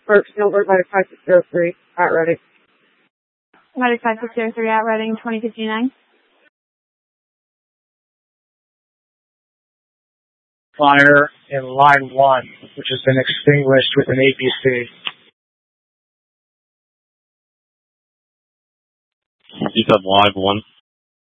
Burke Snowbird, Medic 5603, at Reading. Medic 5603 at Reading, 2059. Fire in line 1, which has been extinguished with an APC. You said live 1.